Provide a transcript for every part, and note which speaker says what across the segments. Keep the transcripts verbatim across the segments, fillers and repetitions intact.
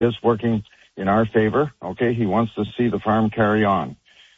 Speaker 1: is working in our favor. Okay, he wants to see the farm carry on.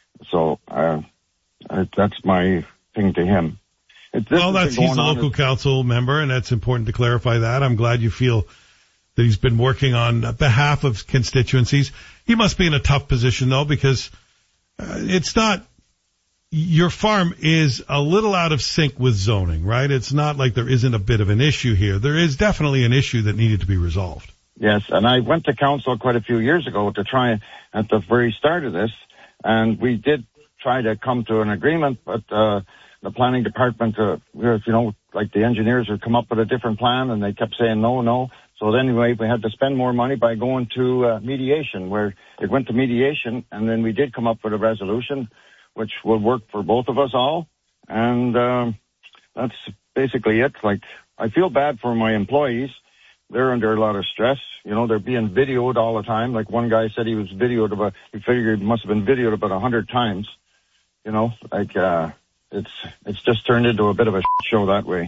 Speaker 1: So uh, uh, that's my thing to him. It,
Speaker 2: well, that's he's a local as, council member, and that's important to clarify that. I'm glad you feel that he's been working on behalf of constituencies. He must be in a tough position, though, because uh, it's not – your farm is a little out of sync with zoning, right? It's not like there isn't a bit of an issue here. There is definitely an issue that needed to be resolved.
Speaker 1: Yes, and I went to council quite a few years ago to try at the very start of this, and we did try to come to an agreement, but uh, the planning department, uh, you know, like the engineers would come up with a different plan, and they kept saying no, no. So then anyway, we had to spend more money by going to uh, mediation, where it went to mediation, and then we did come up with a resolution which will work for both of us all, and um, that's basically it. Like, I feel bad for my employees. They're under a lot of stress. You know, they're being videoed all the time. Like one guy said he was videoed about, he figured he must have been videoed about a hundred times. You know, like, uh, it's, it's just turned into a bit of a show that way.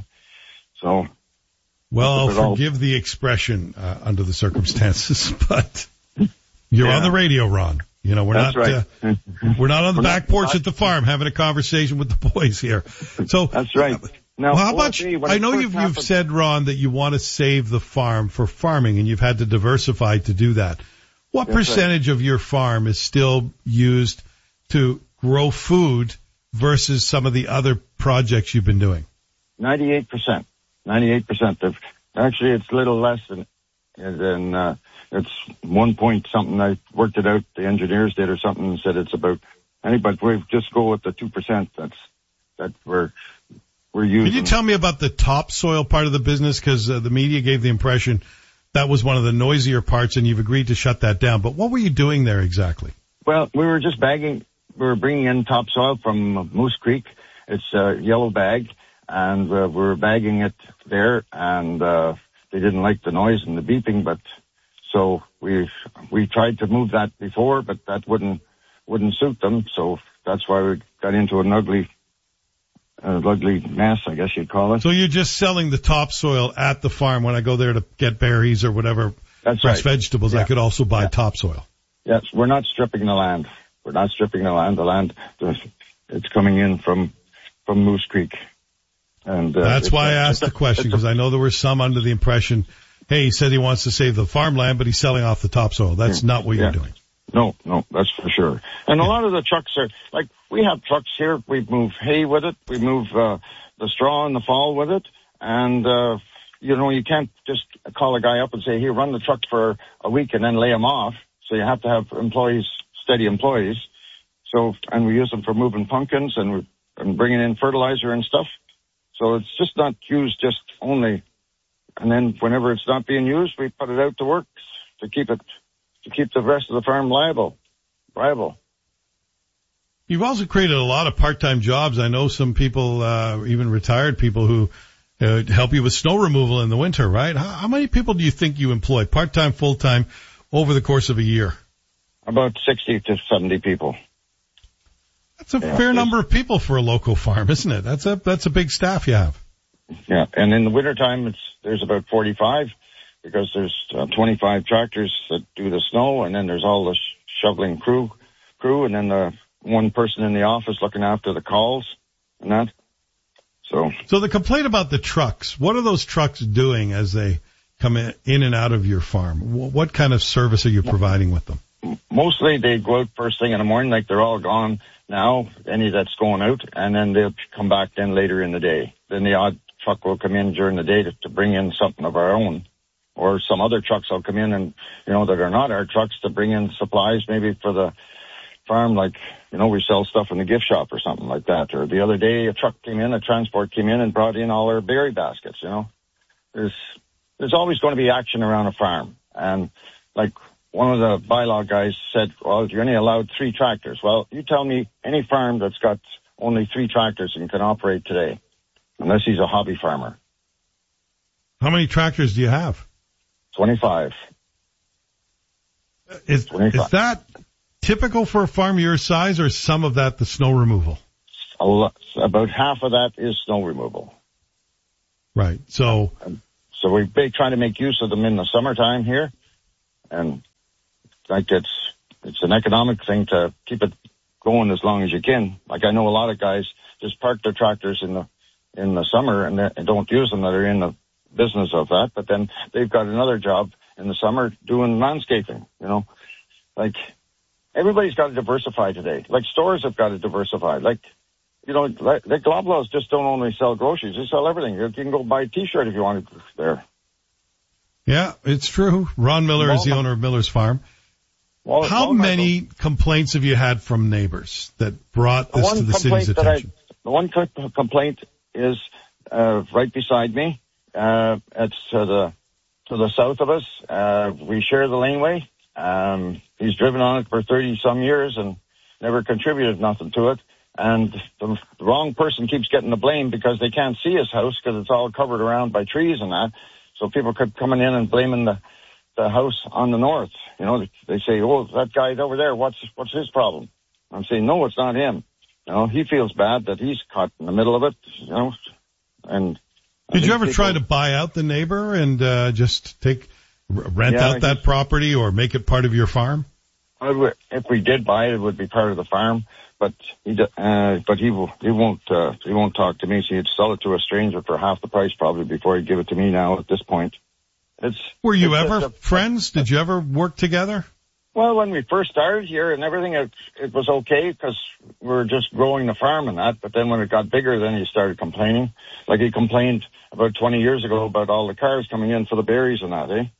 Speaker 1: So.
Speaker 2: Well, I'll forgive all. the expression, uh, under the circumstances, but you're yeah. on the radio, Ron. You know, we're
Speaker 1: That's
Speaker 2: not,
Speaker 1: right.
Speaker 2: uh, we're not on the
Speaker 1: we're
Speaker 2: back
Speaker 1: not,
Speaker 2: porch
Speaker 1: not,
Speaker 2: at the farm having a conversation with the boys here. So.
Speaker 1: That's right. Now,
Speaker 2: well, how much, I know you've, you've said, Ron, that you want to save the farm for farming, and you've had to diversify to do that. What That's percentage right. of your farm is still used to grow food versus some of the other projects you've been doing?
Speaker 1: ninety-eight percent. ninety-eight percent. Actually, it's a little less than, than uh, it's one point something. I worked it out, the engineers did or something, and said it's about, but we just go with the two percent. That's, that we're, We're using.
Speaker 2: Can you tell me about the topsoil part of the business? Because uh, the media gave the impression that was one of the noisier parts, and you've agreed to shut that down. But what were you doing there exactly?
Speaker 1: Well, we were just bagging. We were bringing in topsoil from Moose Creek. It's a yellow bag, and uh, we were bagging it there. And uh, they didn't like the noise and the beeping, but so we we tried to move that before, but that wouldn't wouldn't suit them. So that's why we got into an ugly. Uh, ugly mess, I guess you'd call it.
Speaker 2: So you're just selling the topsoil at the farm. When I go there to get berries or whatever,
Speaker 1: That's
Speaker 2: fresh
Speaker 1: right.
Speaker 2: vegetables, yeah. I could also buy yeah. topsoil.
Speaker 1: Yes, we're not stripping the land. We're not stripping the land. The land, it's coming in from from Moose Creek. And uh,
Speaker 2: That's why I asked the question, because I know there were some under the impression, hey, he said he wants to save the farmland, but he's selling off the topsoil. That's yeah. not what you're
Speaker 1: yeah.
Speaker 2: doing.
Speaker 1: No, no, that's for sure. And yeah. a lot of the trucks are, like, we have trucks here. We move hay with it. We move uh, the straw in the fall with it. And, uh, you know, you can't just call a guy up and say, here, run the truck for a week and then lay him off. So you have to have employees, steady employees. So, and we use them for moving pumpkins and, we, and bringing in fertilizer and stuff. So it's just not used just only. And then whenever it's not being used, we put it out to work to keep it to keep the rest of the farm liable, viable.
Speaker 2: You've also created a lot of part-time jobs. I know some people, uh, even retired people who uh, help you with snow removal in the winter, right? How, how many people do you think you employ, part-time, full-time, over the course of a year?
Speaker 1: About sixty to seventy people.
Speaker 2: That's a yeah, fair number of people for a local farm, isn't it? That's a, that's a big staff you have.
Speaker 1: Yeah, and in the wintertime, it's, there's about forty-five. Because there's uh, twenty-five tractors that do the snow, and then there's all the sh- shoveling crew, crew, and then the one person in the office looking after the calls and that. So,
Speaker 2: so the complaint about the trucks. What are those trucks doing as they come in, in and out of your farm? W- what kind of service are you providing with them?
Speaker 1: Mostly they go out first thing in the morning, like they're all gone now. Any that's going out, and then they'll come back then later in the day. Then the odd truck will come in during the day to, to bring in something of our own. Or some other trucks will come in and, you know, that are not our trucks to bring in supplies maybe for the farm, like, you know, we sell stuff in the gift shop or something like that. Or the other day a truck came in, a transport came in and brought in all our berry baskets, you know. There's, there's always going to be action around a farm. And like one of the bylaw guys said, well, you're only allowed three tractors. Well, you tell me any farm that's got only three tractors and can operate today, unless he's a hobby farmer.
Speaker 2: How many tractors do you have?
Speaker 1: twenty-five.
Speaker 2: Is,
Speaker 1: twenty-five.
Speaker 2: Is that typical for a farm your size, or some of that the snow removal?
Speaker 1: A lot, about half of that is snow removal.
Speaker 2: Right. So,
Speaker 1: so we try to make use of them in the summertime here, And like it's, it's an economic thing to keep it going as long as you can. Like I know a lot of guys just park their tractors in the, in the summer and, and don't use them that are in the business of that, but then they've got another job in the summer doing landscaping, you know, like everybody's got to diversify today. Like stores have got to diversify. Like, you know, like, like Loblaws just don't only sell groceries. They sell everything. You can go buy a t-shirt if you want to there.
Speaker 2: Yeah, it's true. Ron Miller Walmart is the owner of Miller's Farm. Walmart, How Walmart, many though. complaints have you had from neighbors that brought this to the city's attention?
Speaker 1: I, the one co- complaint is uh, right beside me. Uh, it's to the to the south of us. Uh, we share the laneway. Um, he's driven on it for thirty some years and never contributed nothing to it. And the, the wrong person keeps getting the blame because they can't see his house because it's all covered around by trees and that. So people keep coming in and blaming the, the house on the north. You know, they, they say, oh, that guy over there, what's, what's his problem? I'm saying, no, it's not him. You know, he feels bad that he's caught in the middle of it, you know, and.
Speaker 2: Did you ever people, try to buy out the neighbor and, uh, just take, rent yeah, out that property or make it part of your farm?
Speaker 1: I would, if we did buy it, it would be part of the farm. But he, uh, but he will, he won't, uh, he won't talk to me. So he'd sell it to a stranger for half the price probably before he'd give it to me now at this point. It's.
Speaker 2: Were you
Speaker 1: it's,
Speaker 2: ever
Speaker 1: it's a,
Speaker 2: friends? Did you ever work together?
Speaker 1: Well, when we first started here and everything, it, it was okay because we were just growing the farm and that. But then when it got bigger, then he started complaining. Like he complained about twenty years ago about all the cars coming in for the berries and that, eh?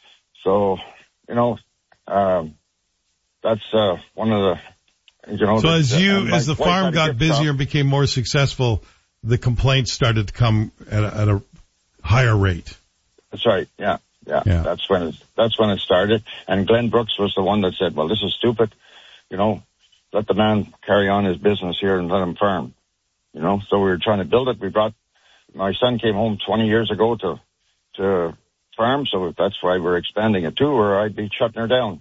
Speaker 1: So, you know, um, that's, uh, one of the, You know,
Speaker 2: so
Speaker 1: the,
Speaker 2: as you,
Speaker 1: the,
Speaker 2: as the farm got busier job. and became more successful, the complaints started to come at a, at a higher rate.
Speaker 1: That's right. Yeah, yeah. Yeah. That's when it, that's when it started. And Glenn Brooks was the one that said, well, this is stupid. You know, let the man carry on his business here and let him farm. You know, so we were trying to build it. We brought, my son came home twenty years ago to, to farm. So that's why we're expanding it too, or I'd be shutting her down.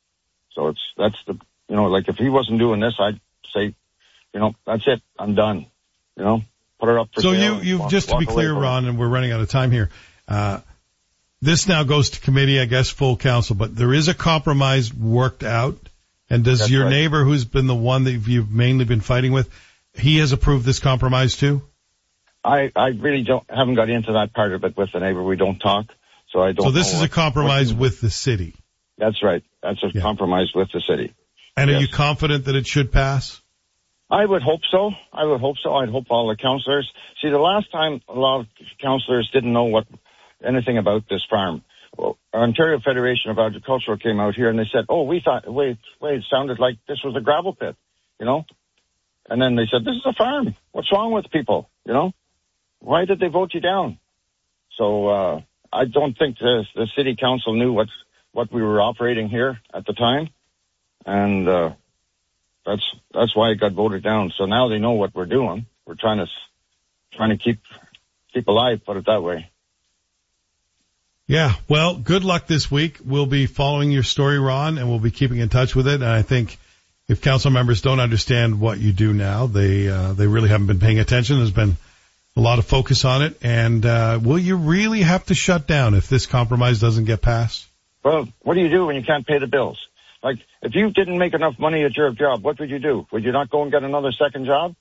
Speaker 1: So it's, that's the, you know, like if he wasn't doing this, I'd say, you know, that's it. I'm done. You know, put her up for
Speaker 2: so
Speaker 1: sale.
Speaker 2: So you, you, just to be clear, Ron, and we're running out of time here. Uh, this now goes to committee, I guess, full council, but there is a compromise worked out. And does that's your right. neighbor, who's been the one that you've mainly been fighting with, he has approved this compromise too?
Speaker 1: I, I really don't, haven't got into that part of it with the neighbor. We don't talk. So I don't
Speaker 2: So this
Speaker 1: know
Speaker 2: is
Speaker 1: what,
Speaker 2: a compromise
Speaker 1: what,
Speaker 2: with the city.
Speaker 1: That's right. That's a yeah. compromise with the city.
Speaker 2: And
Speaker 1: yes.
Speaker 2: are you confident that it should pass?
Speaker 1: I would hope so. I would hope so. I'd hope all the councillors. See, the last time a lot of councillors didn't know what anything about this farm. Well, Ontario Federation of Agriculture came out here and they said, oh, we thought, wait, wait, it sounded like this was a gravel pit, you know? And then they said, this is a farm. What's wrong with people, you know? Why did they vote you down? So, uh, I don't think the, the city council knew what, what we were operating here at the time. And, uh, that's, that's why it got voted down. So now they know what we're doing. We're trying to, trying to keep, keep alive, put it that way.
Speaker 2: Yeah. Well, good luck this week. We'll be following your story, Ron, and we'll be keeping in touch with it. And I think if council members don't understand what you do now, they, uh, they really haven't been paying attention. There's been a lot of focus on it. And, uh, will you really have to shut down if this compromise doesn't get passed?
Speaker 1: Well, what do you do when you can't pay the bills? Like, if you didn't make enough money at your job, what would you do? Would you not go and get another second job?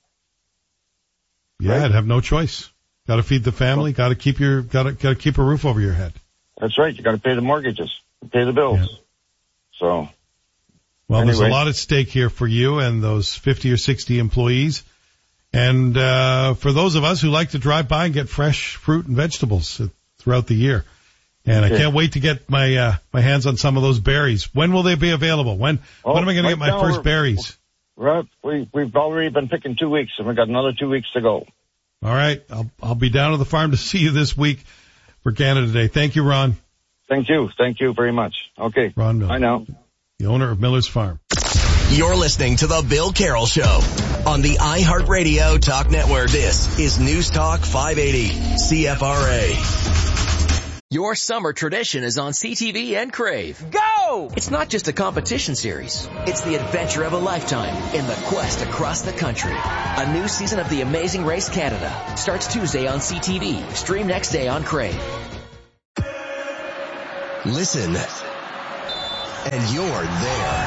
Speaker 2: Yeah, right? I'd have no choice. Got to feed the family. Got to keep your, got to, got to keep a roof over your head.
Speaker 1: That's right. You got to pay the mortgages, pay the bills. Yeah. So.
Speaker 2: Well,
Speaker 1: anyway.
Speaker 2: There's a lot at stake here for you and those fifty or sixty employees. And, uh, for those of us who like to drive by and get fresh fruit and vegetables throughout the year. And okay. I can't wait to get my, uh, my hands on some of those berries. When will they be available? When, oh, when am I going right to get my first we're, berries?
Speaker 1: Right. We, we've already been picking two weeks and we've got another two weeks to go.
Speaker 2: All right. I'll, I'll be down to the farm to see you this week for Canada Day. Thank you, Ron.
Speaker 1: Thank you. Thank you very much. Okay.
Speaker 2: Ron Miller.
Speaker 1: Bye now.
Speaker 2: The owner of Miller's Farm.
Speaker 3: You're listening to The Bill Carroll Show on the iHeartRadio Talk Network. This is News Talk five eighty C F R A.
Speaker 4: Your summer tradition is on C T V and Crave. Go! It's not just a competition series. It's the adventure of a lifetime in the quest across the country. A new season of The Amazing Race Canada starts Tuesday on C T V. Stream next day on Crave.
Speaker 3: Listen. and you're there.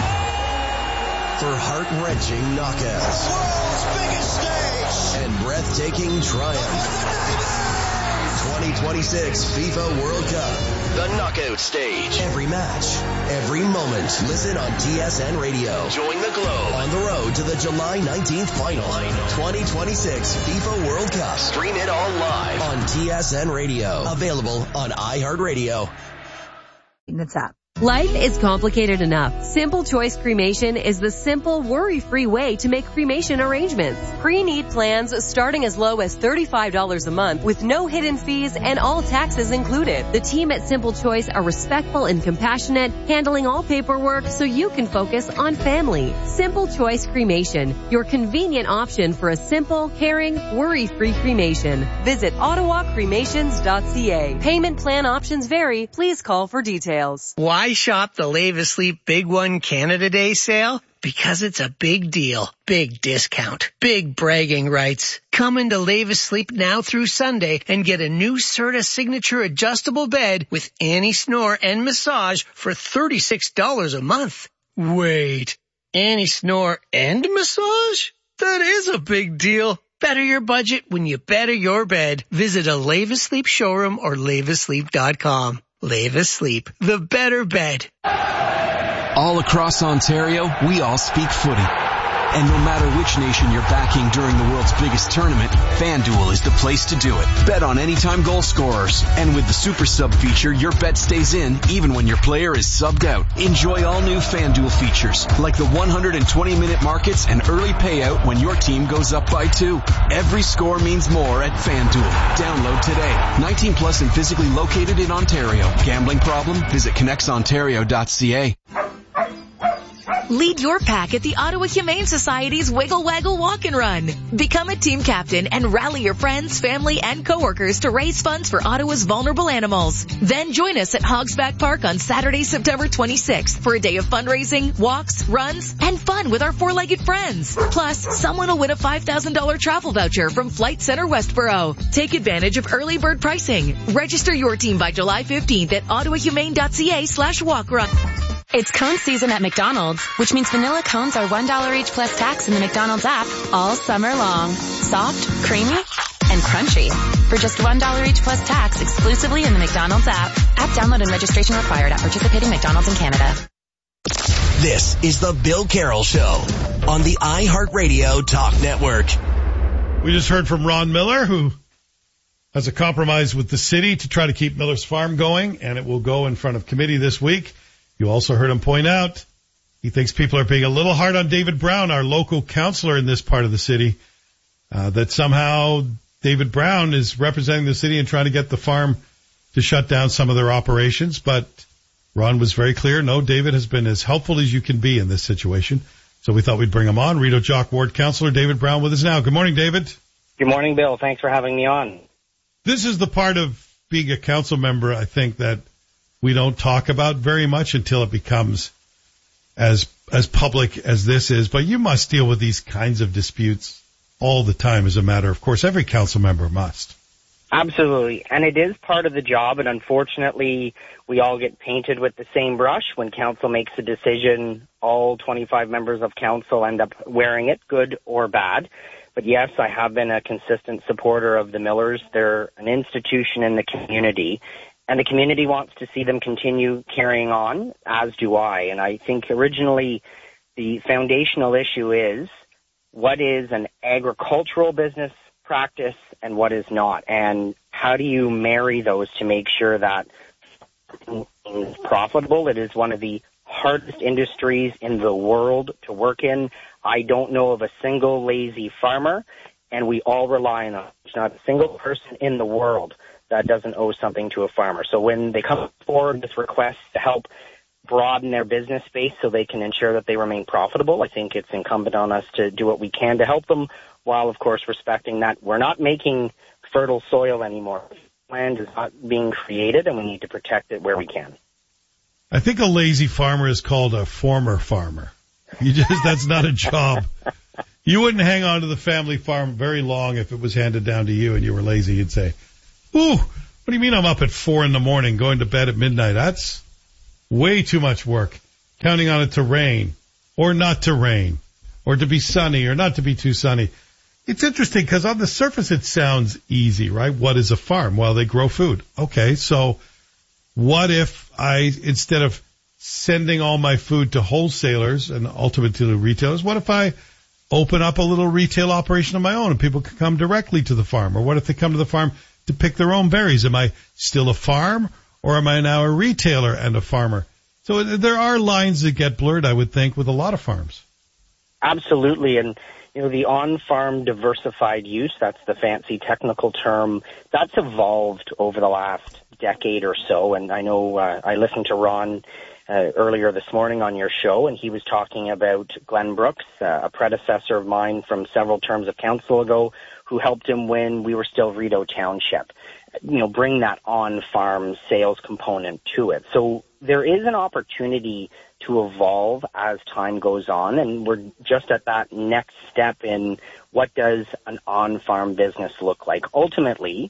Speaker 3: For heart-wrenching knockouts.
Speaker 5: World's biggest stage.
Speaker 3: And breathtaking triumph. twenty twenty-six FIFA World Cup. The knockout stage. Every match, every moment. Listen on T S N Radio. Join the Globe on the road to the July nineteenth final. twenty twenty-six FIFA World Cup. Stream it all live on T S N Radio. Available on iHeartRadio.
Speaker 6: That's up.
Speaker 7: Life is complicated enough. Simple Choice Cremation is the simple, worry-free way to make cremation arrangements. Pre-need plans starting as low as thirty-five dollars a month with no hidden fees and all taxes included. The team at Simple Choice are respectful and compassionate, handling all paperwork so you can focus on family. Simple Choice Cremation, your convenient option for a simple, caring, worry-free cremation. Visit ottawa cremations dot c a. Payment plan options vary. Please call for details.
Speaker 8: Why shop the Lave Asleep Big One Canada Day sale? Because it's a big deal, big discount, big bragging rights. Come into Lave Asleep now through Sunday and get a new Serta Signature adjustable bed with anti-snore and massage for thirty-six dollars a month. Wait, anti-snore and massage? That is a big deal. Better your budget when you better your bed. Visit a Lave Asleep showroom or lave asleep dot com. Lave Asleep, the better bed.
Speaker 9: All across Ontario, we all speak footy. And no matter which nation you're backing during the world's biggest tournament, FanDuel is the place to do it. Bet on anytime goal scorers. And with the Super Sub feature, your bet stays in even when your player is subbed out. Enjoy all new FanDuel features, like the one hundred twenty minute markets and early payout when your team goes up by two. Every score means more at FanDuel. Download today. nineteen plus and physically located in Ontario. Gambling problem? Visit connects ontario dot c a.
Speaker 10: Lead your pack at the Ottawa Humane Society's Wiggle Waggle Walk and Run. Become a team captain and rally your friends, family, and coworkers to raise funds for Ottawa's vulnerable animals. Then join us at Hogsback Park on Saturday, September twenty-sixth for a day of fundraising, walks, runs, and fun with our four-legged friends. Plus, someone will win a five thousand dollars travel voucher from Flight Centre Westboro. Take advantage of early bird pricing. Register your team by July fifteenth at ottawa humane dot c a slash walk run.
Speaker 11: It's cone season at McDonald's, which means vanilla cones are one dollar each plus tax in the McDonald's app all summer long. Soft, creamy, and crunchy. For just one dollar each plus tax exclusively in the McDonald's app. App download and registration required at participating McDonald's in Canada.
Speaker 3: This is the Bill Carroll Show on the iHeartRadio Talk Network.
Speaker 2: We just heard from Ron Miller, who has a compromise with the city to try to keep Miller's Farm going, and it will go in front of committee this week. You also heard him point out he thinks people are being a little hard on David Brown, our local councillor in this part of the city, uh, that somehow David Brown is representing the city and trying to get the farm to shut down some of their operations. But Ron was very clear. No, David has been as helpful as you can be in this situation. So we thought we'd bring him on. Rideau Jock Ward Councillor David Brown with us now. Good morning, David.
Speaker 12: Good morning, Bill. Thanks for having me on.
Speaker 2: This is the part of being a council member, I think, that we don't talk about very much until it becomes as as public as this is. But you must deal with these kinds of disputes all the time as a matter of course. Every council member must.
Speaker 12: Absolutely. And it is part of the job. And unfortunately, we all get painted with the same brush. When council makes a decision, all twenty-five members of council end up wearing it, good or bad. But yes, I have been a consistent supporter of the Millers. They're an institution in the community. And the community wants to see them continue carrying on, as do I. And I think originally the foundational issue is what is an agricultural business practice and what is not. And how do you marry those to make sure that it's profitable? It is one of the hardest industries in the world to work in. I don't know of a single lazy farmer, and we all rely on them. There's not a single person in the world that doesn't owe something to a farmer. So when they come forward with requests to help broaden their business space so they can ensure that they remain profitable, I think it's incumbent on us to do what we can to help them, while, of course, respecting that we're not making fertile soil anymore. Land is not being created, and we need to protect it where we can.
Speaker 2: I think a lazy farmer is called a former farmer. You just that's not a job. You wouldn't hang on to the family farm very long if it was handed down to you and you were lazy. You'd say, ooh, what do you mean I'm up at four in the morning going to bed at midnight? That's way too much work. counting on it to rain or not to rain or to be sunny or not to be too sunny. It's interesting because on the surface it sounds easy, right? What is a farm? Well, they grow food. Okay, so what if I, instead of sending all my food to wholesalers and ultimately to retailers, what if I open up a little retail operation of my own and people can come directly to the farm? Or what if they come to the farm to pick their own berries? Am I still a farm or am I now a retailer and a farmer? So there are lines that get blurred, I would think, with a lot of farms.
Speaker 12: Absolutely. And you know, the on-farm diversified use, that's the fancy technical term, that's evolved over the last decade or so. And I know uh, I listened to Ron uh, earlier this morning on your show, and he was talking about Glenn Brooks, uh, a predecessor of mine from several terms of council ago, who helped him when we were still Rideau Township, you know, bring that on-farm sales component to it. So there is an opportunity to evolve as time goes on, and we're just at that next step in what does an on-farm business look like. Ultimately,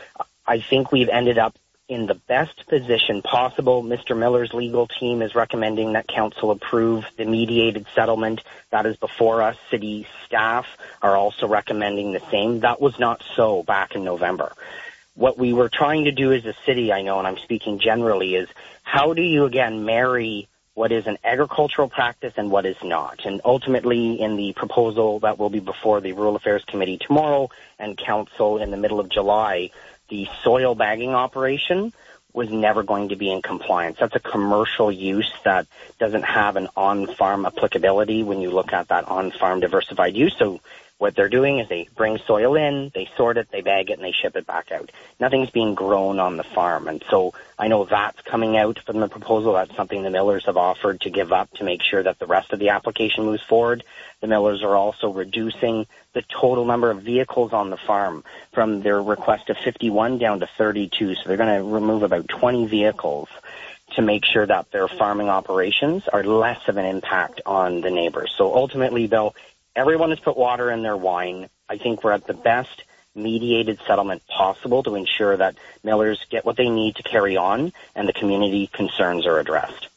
Speaker 12: I think we've ended up in the best position possible. Mister Miller's legal team is recommending that council approve the mediated settlement. That is before us. City staff are also recommending the same. That was not so back in November. What we were trying to do as a city, I know, and I'm speaking generally, is how do you, again, marry what is an agricultural practice and what is not? And ultimately, in the proposal that will be before the Rural Affairs Committee tomorrow and council in the middle of July, the soil bagging operation was never going to be in compliance. That's a commercial use that doesn't have an on-farm applicability when you look at that on-farm diversified use. So what they're doing is they bring soil in, they sort it, they bag it, and they ship it back out. Nothing's being grown on the farm. And so I know that's coming out from the proposal. That's something the Millers have offered to give up to make sure that the rest of the application moves forward. The Millers are also reducing the total number of vehicles on the farm from their request of fifty-one down to thirty-two. So they're going to remove about twenty vehicles to make sure that their farming operations are less of an impact on the neighbors. So ultimately, Bill, everyone has put water in their wine. I think we're at the best mediated settlement possible to ensure that Millers get what they need to carry on and the community concerns are addressed.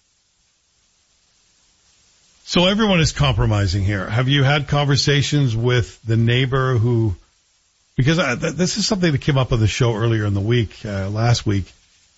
Speaker 2: So everyone is compromising here. Have you had conversations with the neighbor who, because I, th- this is something that came up on the show earlier in the week, uh, last week.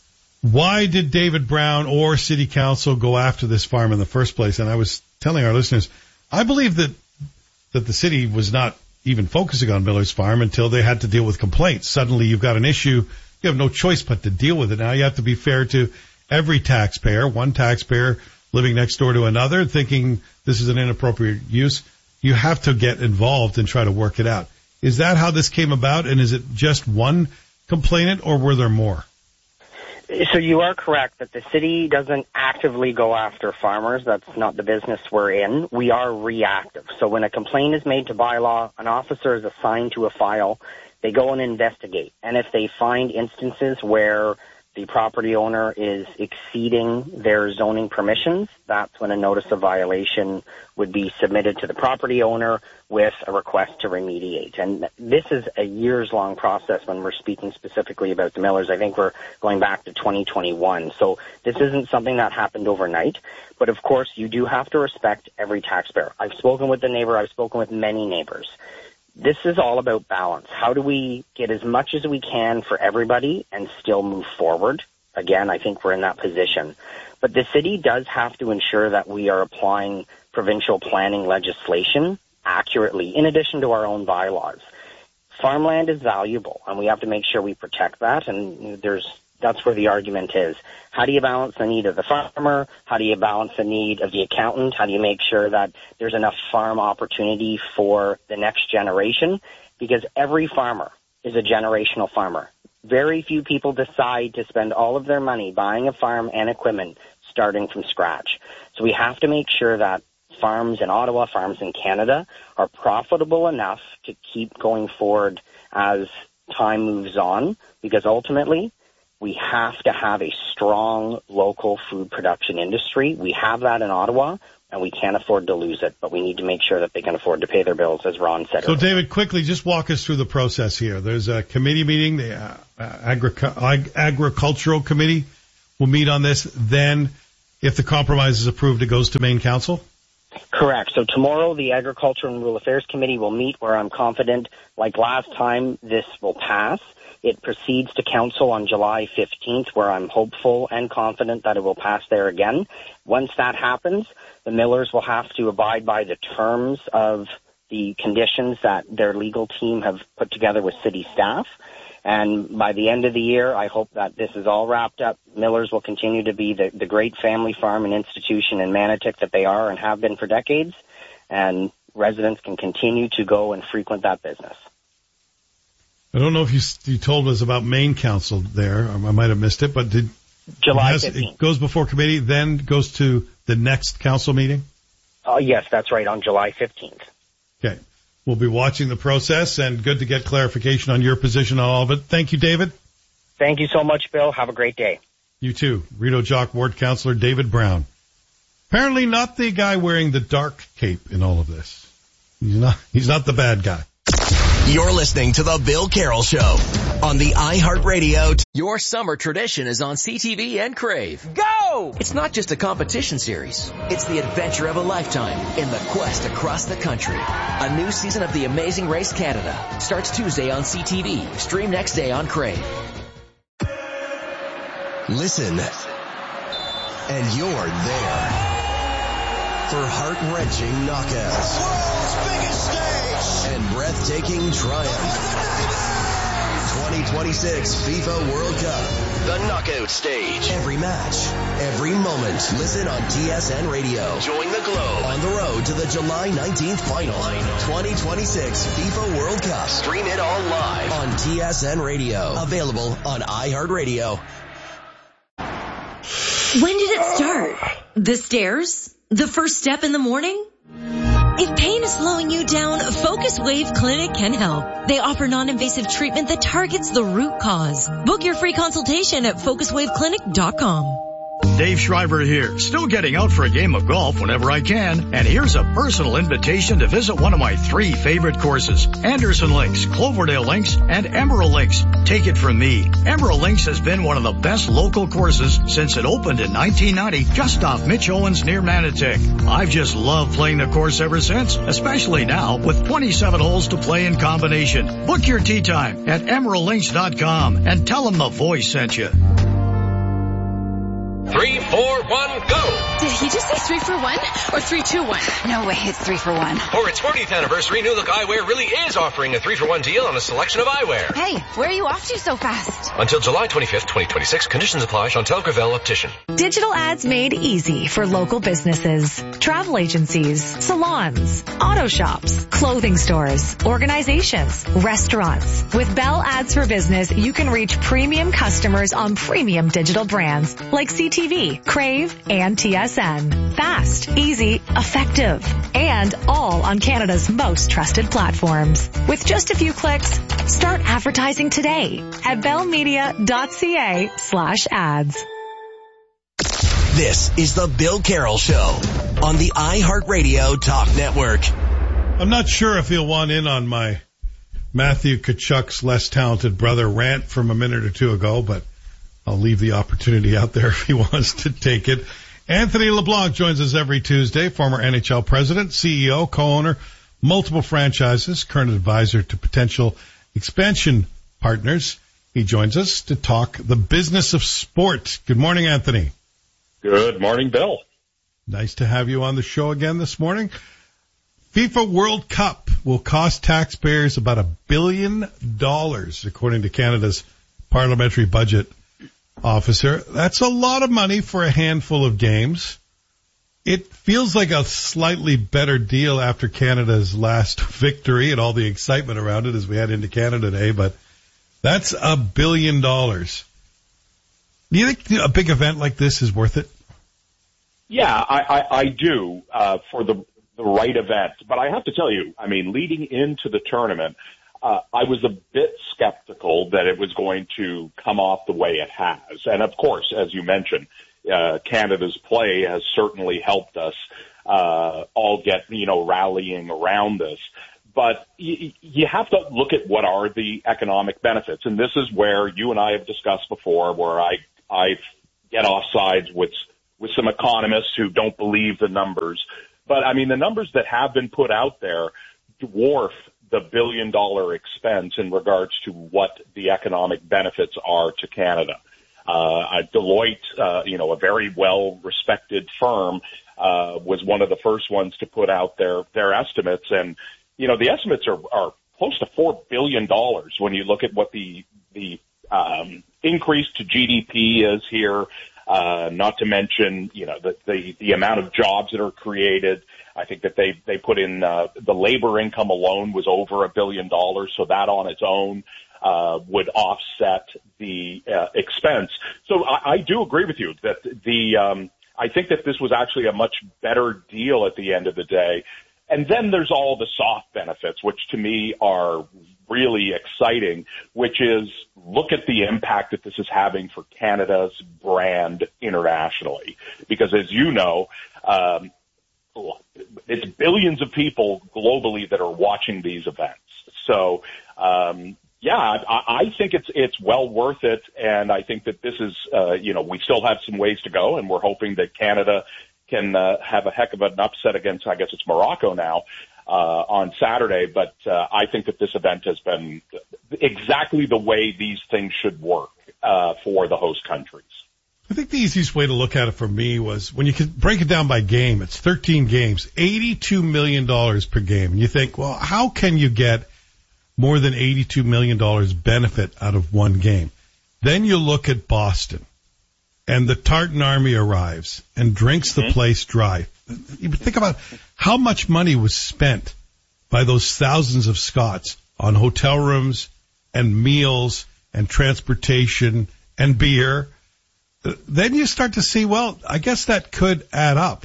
Speaker 2: Why did David Brown or City Council go after this farm in the first place? And I was telling our listeners, I believe that that the city was not even focusing on Miller's Farm until they had to deal with complaints. Suddenly you've got an issue. You have no choice but to deal with it. Now you have to be fair to every taxpayer, one taxpayer living next door to another, thinking this is an inappropriate use. You have to get involved and try to work it out. Is that how this came about? And is it just one complainant or were there more?
Speaker 12: So you are correct that the city doesn't actively go after farmers. That's not the business we're in. We are reactive. So when a complaint is made to bylaw, an officer is assigned to a file. They go and investigate. And if they find instances where the property owner is exceeding their zoning permissions, that's when a notice of violation would be submitted to the property owner with a request to remediate. And this is a years-long process when we're speaking specifically about the Millers. I think we're going back to twenty twenty-one. So this isn't something that happened overnight. But, of course, you do have to respect every taxpayer. I've spoken with the neighbor. I've spoken with many neighbors. This is all about balance. How do we get as much as we can for everybody and still move forward? Again, I think we're in that position. But the city does have to ensure that we are applying provincial planning legislation accurately, in addition to our own bylaws. Farmland is valuable, and we have to make sure we protect that, and there's that's where the argument is. How do you balance the need of the farmer? How do you balance the need of the accountant? How do you make sure that there's enough farm opportunity for the next generation? Because every farmer is a generational farmer. Very few people decide to spend all of their money buying a farm and equipment starting from scratch. So we have to make sure that farms in Ottawa, farms in Canada are profitable enough to keep going forward as time moves on, because ultimately we have to have a strong local food production industry. We have that in Ottawa, and we can't afford to lose it, but we need to make sure that they can afford to pay their bills, as Ron said
Speaker 2: So,
Speaker 12: earlier.
Speaker 2: David, quickly, just walk us through the process here. There's a committee meeting. The uh, agric- ag- agricultural committee will meet on this. Then if the compromise is approved, it goes to main council?
Speaker 12: Correct. So tomorrow, the Agriculture and Rural Affairs Committee will meet, where I'm confident, like last time, this will pass. It proceeds to council on July fifteenth, where I'm hopeful and confident that it will pass there again. Once that happens, the millers will have to abide by the terms of the conditions that their legal team have put together with city staff. And by the end of the year, I hope that this is all wrapped up. Millers will continue to be the, the great family farm and institution in Manotick that they are and have been for decades. And residents can continue to go and frequent that business.
Speaker 2: I don't know if you, you told us about main council there. I might have missed it, but did
Speaker 12: July
Speaker 2: it, has,
Speaker 12: fifteenth.
Speaker 2: It goes before committee, then goes to the next council meeting?
Speaker 12: Oh, uh, yes, that's right, on July fifteenth.
Speaker 2: Okay. We'll be watching the process, and good to get clarification on your position on all of it. Thank you, David.
Speaker 12: Thank you so much, Bill. Have a great day.
Speaker 2: You too. Rideau Jock Ward Councillor David Brown. Apparently not the guy wearing the dark cape in all of this. He's not, he's not the bad guy.
Speaker 3: You're listening to The Bill Carroll Show on the iHeartRadio. T-
Speaker 4: Your summer tradition is on C T V and Crave. Go! It's not just a competition series. It's the adventure of a lifetime in the quest across the country. A new season of The Amazing Race Canada starts Tuesday on C T V. Stream next day on Crave.
Speaker 3: Listen, and you're there for heart-wrenching knockouts.
Speaker 5: World's biggest stage.
Speaker 3: And breathtaking triumph. twenty twenty-six FIFA World Cup. The knockout stage. Every match, every moment. Listen on T S N Radio. Join the Globe on the road to the July nineteenth final. twenty twenty-six FIFA World Cup. Stream it all live on T S N Radio. Available on iHeartRadio.
Speaker 13: When did it start? The stairs? The first step in the morning? If pain is slowing you down, Focus Wave Clinic can help. They offer non-invasive treatment that targets the root cause. Book your free consultation at focus wave clinic dot com.
Speaker 14: Dave Schreiber here, still getting out for a game of golf whenever I can, and here's a personal invitation to visit one of my three favorite courses, Anderson Links, Cloverdale Links, and Emerald Links. Take it from me, Emerald Links has been one of the best local courses since it opened in nineteen ninety, just off Mitch Owens near Manotick. I've just loved playing the course ever since, especially now with twenty-seven holes to play in combination. Book your tee time at emerald links dot com and tell them the voice sent you.
Speaker 15: Three, four, one, go!
Speaker 16: Did he just say three for one or three, two, one?
Speaker 17: No way, it's three for one.
Speaker 15: For its fortieth anniversary, New Look Eyewear really is offering a three for one deal on a selection of eyewear.
Speaker 17: Hey, where are you off to so fast?
Speaker 15: Until July twenty-fifth, twenty twenty-six. Conditions apply. Chantel Gravel, Optician.
Speaker 10: Digital ads made easy for local businesses, travel agencies, salons, auto shops, clothing stores, organizations, restaurants. With Bell Ads for Business, you can reach premium customers on premium digital brands like C T V, Crave, and T S N. Fast, easy, effective, and all on Canada's most trusted platforms. With just a few clicks, start advertising today at bellmedia.ca slash ads.
Speaker 3: This is the Bill Carroll Show on the iHeartRadio Talk Network.
Speaker 2: I'm not sure if he'll want in on my Matthew Tkachuk's less talented brother rant from a minute or two ago, but I'll leave the opportunity out there if he wants to take it. Anthony LeBlanc joins us every Tuesday, former N H L president, C E O, co-owner, multiple franchises, current advisor to potential expansion partners. He joins us to talk the business of sport. Good morning, Anthony.
Speaker 18: Good morning, Bill.
Speaker 2: Nice to have you on the show again this morning. FIFA World Cup will cost taxpayers about a billion dollars, according to Canada's parliamentary budget officer. That's a lot of money for a handful of games. It feels like a slightly better deal after Canada's last victory and all the excitement around it as we head into Canada Day, but that's a billion dollars. Do you think a big event like this is worth it?
Speaker 18: Yeah, I, I, I do, uh, for the, the right event. But I have to tell you, I mean, leading into the tournament, Uh, I was a bit skeptical that it was going to come off the way it has. And of course, as you mentioned, uh, Canada's play has certainly helped us, uh, all get, you know, rallying around this. But y- you have to look at what are the economic benefits. And this is where you and I have discussed before, where I, I get off sides with, with some economists who don't believe the numbers. But, I mean, the numbers that have been put out there dwarf the billion-dollar expense in regards to what the economic benefits are to Canada. Uh, Deloitte, uh, you know, a very well-respected firm, uh, was one of the first ones to put out their, their estimates. And, you know, the estimates are, are close to four billion dollars when you look at what the, the, um, increase to G D P is here. Uh, not to mention, you know, the, the, the amount of jobs that are created. I think that they, they put in, uh, the labor income alone was over a billion dollars. So that on its own, uh, would offset the, uh, expense. So I, I do agree with you that the, um, I think that this was actually a much better deal at the end of the day. And then there's all the soft benefits, which to me are really exciting, which is look at the impact that this is having for Canada's brand internationally. Because as you know, um, it's billions of people globally that are watching these events. So, um, yeah, I, I think it's it's well worth it, and I think that this is, uh, you know, we still have some ways to go, and we're hoping that Canada can uh, have a heck of an upset against, I guess it's Morocco now, uh, on Saturday. But uh, I think that this event has been exactly the way these things should work uh, for the host countries.
Speaker 2: I think the easiest way to look at it for me was when you can break it down by game, it's thirteen games, eighty-two million dollars per game. And you think, well, how can you get more than eighty-two million dollars benefit out of one game? Then you look at Boston, and the Tartan Army arrives and drinks the mm-hmm. place dry. You think about how much money was spent by those thousands of Scots on hotel rooms and meals and transportation and beer. Then you start to see, well, I guess that could add up.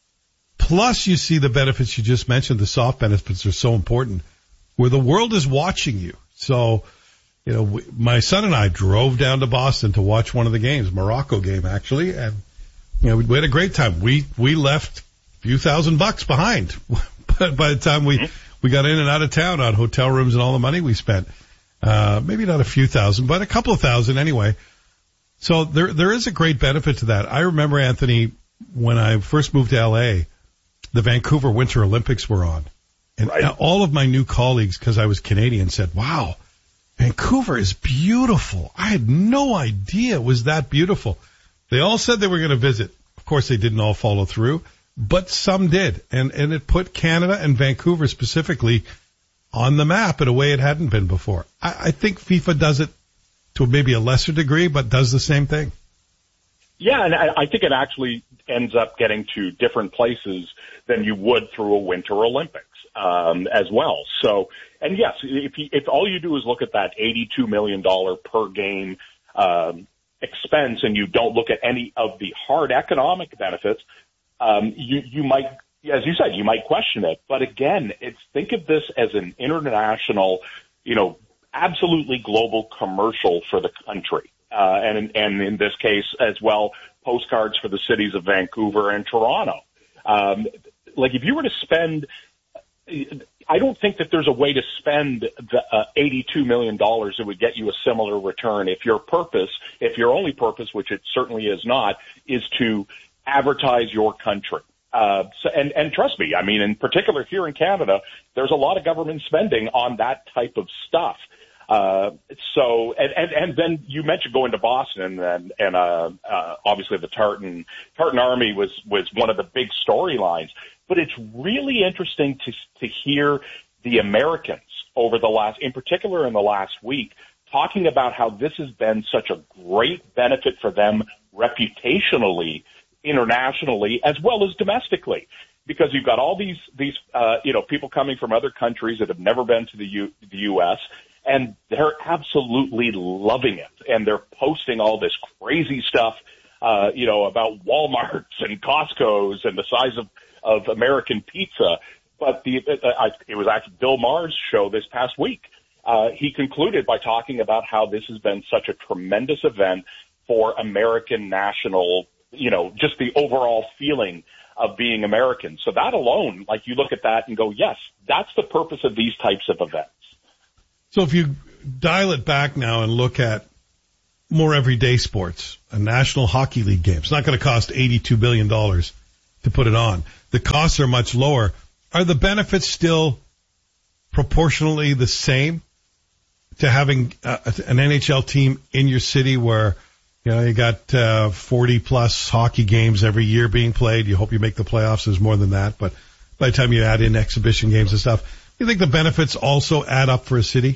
Speaker 2: Plus you see the benefits you just mentioned, the soft benefits are so important, where the world is watching you. So, you know, we, my son and I drove down to Boston to watch one of the games, Morocco game actually, and, you know, we had a great time. We, we left a few thousand bucks behind. But by the time we, we got in and out of town on hotel rooms and all the money we spent, uh, maybe not a few thousand, but a couple of thousand anyway. So there, there is a great benefit to that. I remember, Anthony, when I first moved to L A, the Vancouver Winter Olympics were on. And right. all of my new colleagues, because I was Canadian, said, wow, Vancouver is beautiful. I had no idea it was that beautiful. They all said they were going to visit. Of course, they didn't all follow through, but some did. And, and it put Canada and Vancouver specifically on the map in a way it hadn't been before. I, I think FIFA does it to maybe a lesser degree, but does the same thing.
Speaker 18: Yeah, and I, I think it actually ends up getting to different places than you would through a Winter Olympics. Um, as well. So, and yes, if you, if all you do is look at that eighty-two million dollars per game, um, expense and you don't look at any of the hard economic benefits, um, you, you might, as you said, you might question it. But again, it's, think of this as an international, you know, absolutely global commercial for the country. Uh, and, and in this case as well, postcards for the cities of Vancouver and Toronto. Um, like if you were to spend, I don't think that there's a way to spend the uh, eighty-two million dollars that would get you a similar return if your purpose, if your only purpose, which it certainly is not, is to advertise your country. Uh, so, and, and trust me, I mean, in particular here in Canada, there's a lot of government spending on that type of stuff. Uh, so, and, and, and then you mentioned going to Boston and, and, uh, uh, obviously the Tartan, Tartan Army was, was one of the big storylines. But it's really interesting to to hear the Americans over the last, in particular in the last week, talking about how this has been such a great benefit for them reputationally, internationally, as well as domestically. Because you've got all these, these, uh, you know, people coming from other countries that have never been to the U, the U S, and they're absolutely loving it. And they're posting all this crazy stuff, uh, you know, about Walmarts and Costco's and the size of, of American pizza. But the, uh, I, it was actually Bill Maher's show this past week. Uh, he concluded by talking about how this has been such a tremendous event for American national, you know, just the overall feeling of being American. So that alone, like you look at that and go, yes, that's the purpose of these types of events.
Speaker 2: So if you dial it back now and look at more everyday sports, a National Hockey League game. It's not going to cost eighty-two billion dollars to put it on. The costs are much lower. Are the benefits still proportionally the same to having uh, an N H L team in your city where, you know, you got uh, forty plus hockey games every year being played? You hope you make the playoffs. There's more than that, but by the time you add in exhibition games and stuff, you think the benefits also add up for a city?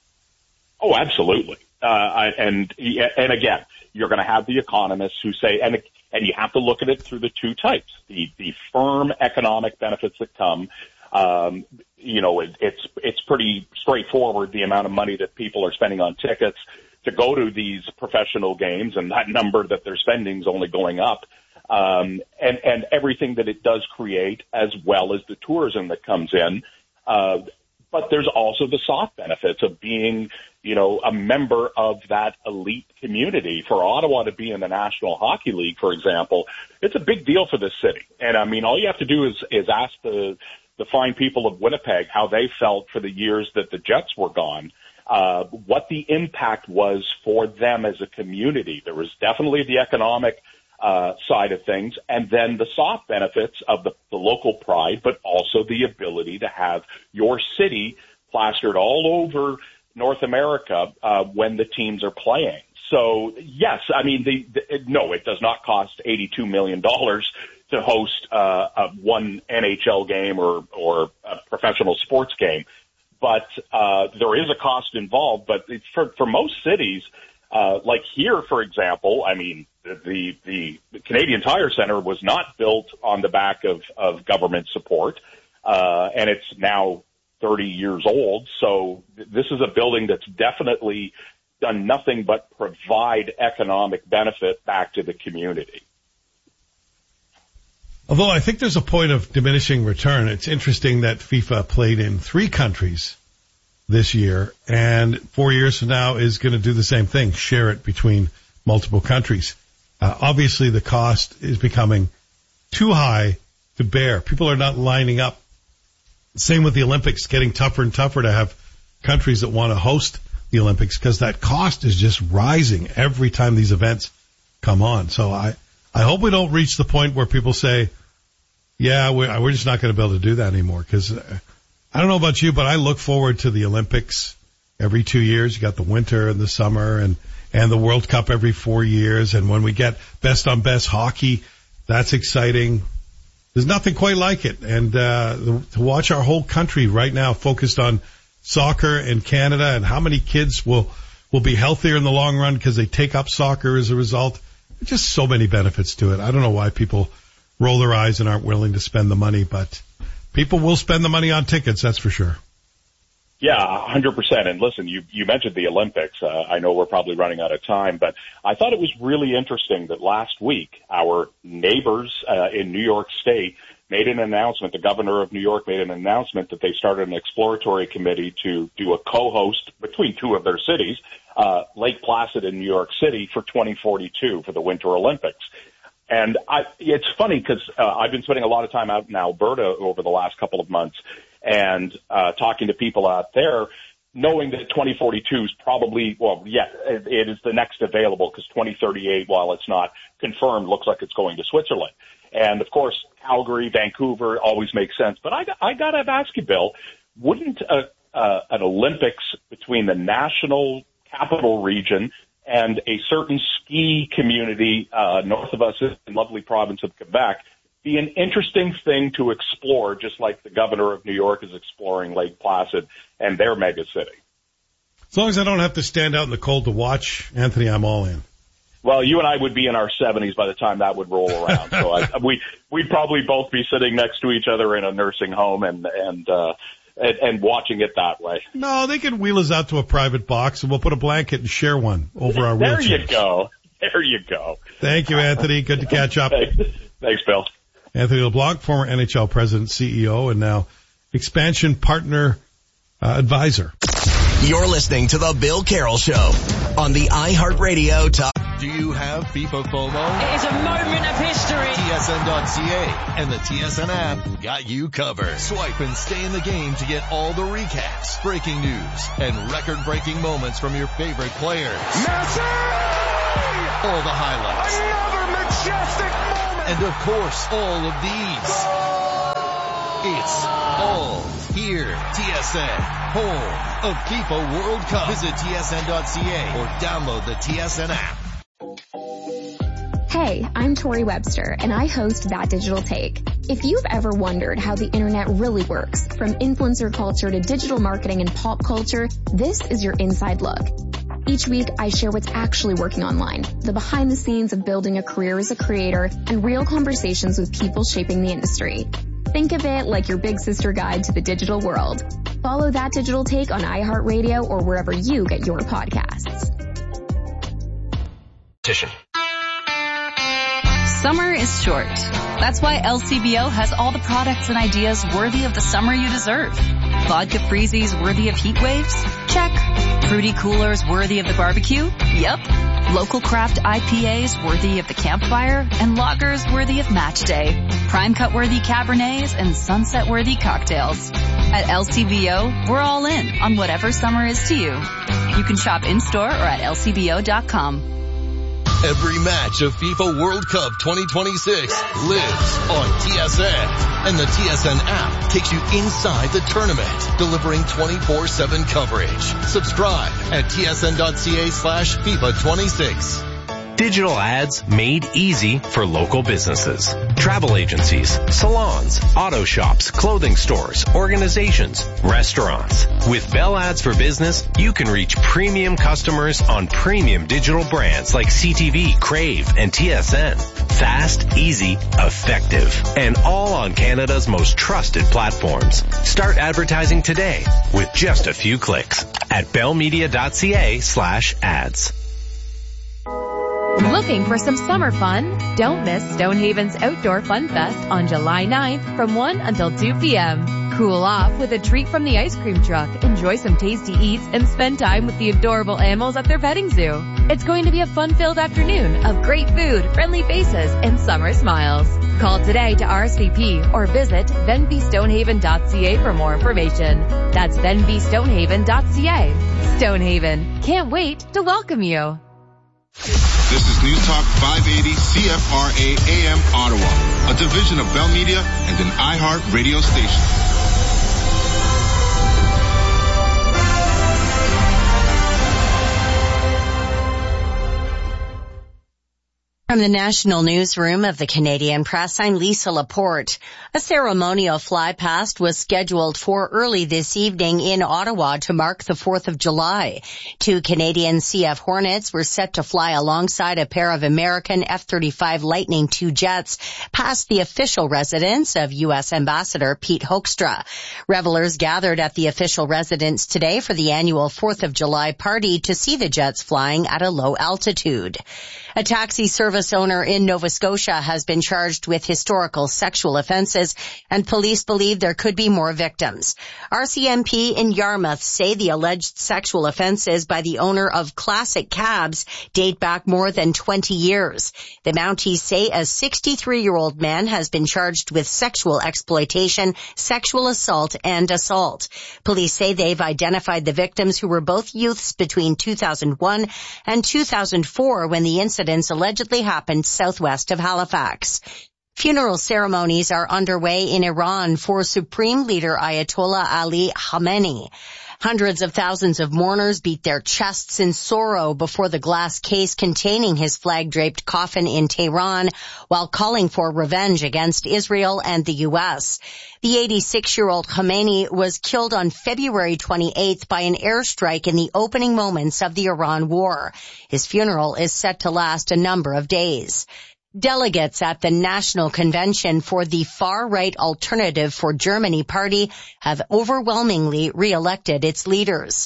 Speaker 18: Oh, absolutely. Uh, I, and and again, you're going to have the economists who say, and and you have to look at it through the two types: the the firm economic benefits that come. Um, you know, it, it's it's pretty straightforward the amount of money that people are spending on tickets to go to these professional games, and that number that they're spending is only going up. Um, and and everything that it does create, as well as the tourism that comes in. Uh, but there's also the soft benefits of being, you know, a member of that elite community. For Ottawa to be in the National Hockey League, for example, it's a big deal for this city. And I mean, all you have to do is, is ask the, the fine people of Winnipeg how they felt for the years that the Jets were gone, uh, what the impact was for them as a community. There was definitely the economic uh, side of things, and then the soft benefits of the, the local pride, but also the ability to have your city plastered all over North America uh, when the teams are playing. So, yes, I mean, the, the, no, it does not cost eighty-two million dollars to host uh, a one N H L game or, or a professional sports game. But uh, there is a cost involved. But it's for, for most cities, uh, like here, for example, I mean, the, the, the Canadian Tire Center was not built on the back of, of government support, uh, and it's now thirty years old. So th- this is a building that's definitely done nothing but provide economic benefit back to the community.
Speaker 2: Although I think there's a point of diminishing return. It's interesting that FIFA played in three countries this year, and four years from now is going to do the same thing, share it between multiple countries. Uh, obviously, the cost is becoming too high to bear. People are not lining up. Same with the Olympics, getting tougher and tougher to have countries that want to host the Olympics because that cost is just rising every time these events come on. So I, I hope we don't reach the point where people say, yeah, we're, we're just not going to be able to do that anymore. Because uh, I don't know about you, but I look forward to the Olympics every two years. You got the winter and the summer and, and the World Cup every four years. And when we get best on best hockey, that's exciting. There's nothing quite like it. And uh, to watch our whole country right now focused on soccer in Canada and how many kids will, will be healthier in the long run because they take up soccer as a result. There's just so many benefits to it. I don't know why people roll their eyes and aren't willing to spend the money, but people will spend the money on tickets, that's for sure.
Speaker 18: Yeah, one hundred percent. And listen, you, you mentioned the Olympics. Uh, I know we're probably running out of time, but I thought it was really interesting that last week our neighbors uh, in New York State made an announcement. The governor of New York made an announcement that they started an exploratory committee to do a co-host between two of their cities, uh, Lake Placid and New York City, for twenty forty-two for the Winter Olympics. And I, it's funny because uh, I've been spending a lot of time out in Alberta over the last couple of months and uh, talking to people out there, knowing that twenty forty-two is probably, well, yeah, it, it is the next available because twenty thirty-eight, while it's not confirmed, looks like it's going to Switzerland. And, of course, Calgary, Vancouver always makes sense. But I, I got to ask you, Bill, wouldn't a, uh, an Olympics between the national capital region and a certain ski community uh, north of us in the lovely province of Quebec be an interesting thing to explore, just like the governor of New York is exploring Lake Placid and their mega city?
Speaker 2: As long as I don't have to stand out in the cold to watch, Anthony, I'm all in.
Speaker 18: Well, you and I would be in our seventies by the time that would roll around. So I, we, we'd probably both be sitting next to each other in a nursing home and, and, uh, and, and watching it that way.
Speaker 2: No, they can wheel us out to a private box and we'll put a blanket and share one over our
Speaker 18: there
Speaker 2: wheelchairs.
Speaker 18: There you go. There you go.
Speaker 2: Thank you, Anthony. Good to catch up.
Speaker 18: Thanks, Bill.
Speaker 2: Anthony LeBlanc, former N H L president, C E O, and now expansion partner uh, advisor.
Speaker 3: You're listening to The Bill Carroll Show on the iHeartRadio Top.
Speaker 19: Do you have FIFA FOMO?
Speaker 20: It is a moment of history.
Speaker 19: T S N dot C A and the T S N app got you covered. Swipe and stay in the game to get all the recaps, breaking news, and record-breaking moments from your favorite players.
Speaker 5: Messi!
Speaker 19: All the highlights.
Speaker 5: Another majestic moment!
Speaker 19: And of course, all of these. Goal! It's all here. T S N, home of FIFA World Cup. Visit T S N dot C A or download the T S N app.
Speaker 21: Hey, I'm Tori Webster, and I host That Digital Take. If you've ever wondered how the internet really works, from influencer culture to digital marketing and pop culture, this is your inside look. Each week, I share what's actually working online, the behind the scenes of building a career as a creator, and real conversations with people shaping the industry. Think of it like your big sister guide to the digital world. Follow That Digital Take on iHeartRadio or wherever you get your podcasts.
Speaker 22: Summer is short. That's why L C B O has all the products and ideas worthy of the summer you deserve. Vodka freezies worthy of heat waves? Check. Fruity coolers worthy of the barbecue? Yep. Local craft I P As worthy of the campfire? And lagers worthy of match day. Prime cut worthy Cabernets and sunset worthy cocktails. At L C B O, we're all in on whatever summer is to you. You can shop in-store or at L C B O dot com.
Speaker 19: Every match of FIFA World Cup twenty twenty-six lives on T S N. And the T S N app takes you inside the tournament, delivering twenty-four seven coverage. Subscribe at T S N dot C A slash FIFA twenty-six.
Speaker 23: Digital ads made easy for local businesses. Travel agencies, salons, auto shops, clothing stores, organizations, restaurants. With Bell Ads for Business, you can reach premium customers on premium digital brands like C T V, Crave, and T S N. Fast, easy, effective, and all on Canada's most trusted platforms. Start advertising today with just a few clicks at bell media dot C A slash ads.
Speaker 24: Looking for some summer fun? Don't miss Stonehaven's Outdoor Fun Fest on July ninth from one until two p.m. Cool off with a treat from the ice cream truck, enjoy some tasty eats, and spend time with the adorable animals at their petting zoo. It's going to be a fun-filled afternoon of great food, friendly faces, and summer smiles. Call today to R S V P or visit venby stonehaven dot C A for more information. That's venby stonehaven dot C A. Stonehaven, can't wait to welcome you.
Speaker 25: This is News Talk five eighty C F R A A M Ottawa, a division of Bell Media and an iHeart radio station.
Speaker 26: From the National Newsroom of the Canadian Press, I'm Lisa Laporte. A ceremonial flypast was scheduled for early this evening in Ottawa to mark the fourth of July. Two Canadian C F Hornets were set to fly alongside a pair of American F thirty-five Lightning two jets past the official residence of U S Ambassador Pete Hoekstra. Revelers gathered at the official residence today for the annual fourth of July party to see the jets flying at a low altitude. A taxi service owner in Nova Scotia has been charged with historical sexual offenses, and police believe there could be more victims. R C M P in Yarmouth say the alleged sexual offenses by the owner of Classic Cabs date back more than twenty years. The Mounties say a sixty-three-year-old man has been charged with sexual exploitation, sexual assault, and assault. Police say they've identified the victims, who were both youths between two thousand one and two thousand four when the incidents allegedly happened southwest of Halifax. Funeral ceremonies are underway in Iran for Supreme Leader Ayatollah Ali Khamenei. Hundreds of thousands of mourners beat their chests in sorrow before the glass case containing his flag-draped coffin in Tehran, while calling for revenge against Israel and the U S. The eighty-six-year-old Khamenei was killed on February twenty-eighth by an airstrike in the opening moments of the Iran war. His funeral is set to last a number of days. Delegates at the National Convention for the Far-Right Alternative for Germany party have overwhelmingly re-elected its leaders.